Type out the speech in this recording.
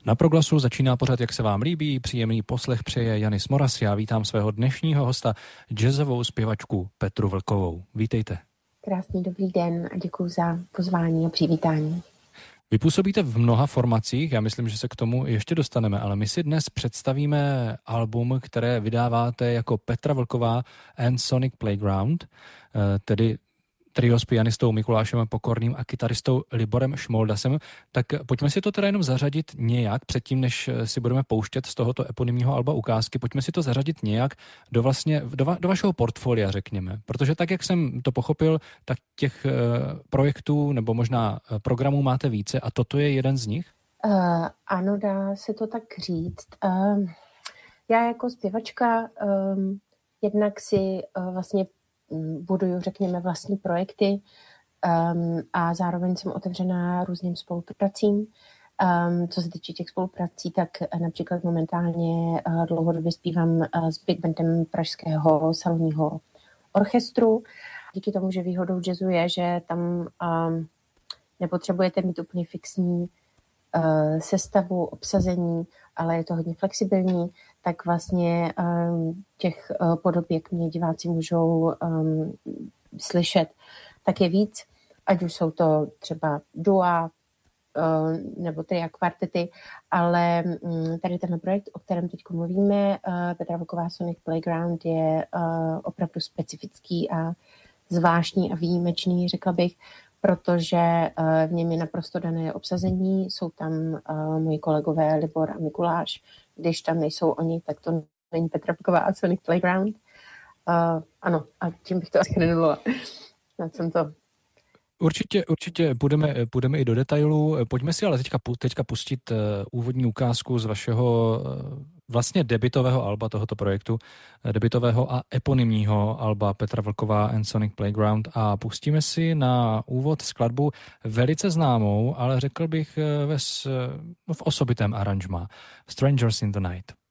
Na Proglasu začíná pořad, jak se vám líbí. Příjemný poslech přeje Janis Moras. Já vítám svého dnešního hosta, jazzovou zpěvačku Petru Vlkovou. Vítejte. Krásný dobrý den a děkuji za pozvání a přivítání. Vy působíte v mnoha formacích, já myslím, že se k tomu ještě dostaneme, ale my si dnes představíme album, které vydáváte jako Petra Vlková and Sonic Playground, tedy trio s pianistou Mikulášem Pokorným a kytaristou Liborem Šmoldasem. Tak pojďme si to teda jenom zařadit nějak, předtím, než si budeme pouštět z tohoto eponymního alba ukázky, pojďme si to zařadit nějak do vašeho portfolia, řekněme. Protože tak, jak jsem to pochopil, tak těch projektů nebo možná programů máte více a toto je jeden z nich? Ano, dá se to tak říct. Já jako zpěvačka jednak si vlastně buduju, řekněme, vlastní projekty a zároveň jsem otevřená různým spolupracím. Co se týče těch spoluprací, tak například momentálně dlouhodobě zpívám s Big Bandem Pražského salonního orchestru. Díky tomu, že výhodou jazzu je, že tam nepotřebujete mít úplně fixní sestavu, obsazení, ale je to hodně flexibilní, tak vlastně těch podob, jak mě diváci můžou slyšet, tak je víc, ať už jsou to třeba dua nebo tria, kvartety, ale tady tenhle projekt, o kterém teď mluvíme, Petra Vlková Sonic Playground, je opravdu specifický a zvláštní a výjimečný, řekla bych, protože v něm je naprosto dané obsazení, jsou tam moji kolegové Libor a Mikuláš, když tam nejsou oni, tak to není Petra Vlková a Sonic Playground. Ano, a tím bych to asi nedala. Na jsem to. Určitě půjdeme i do detailů. Pojďme si ale teďka pustit úvodní ukázku z vašeho vlastně debutového alba tohoto projektu, debutového a eponymního alba Petra Vlková and Sonic Playground a pustíme si na úvod skladbu velice známou, ale řekl bych v osobitém aranžmá Strangers in the Night.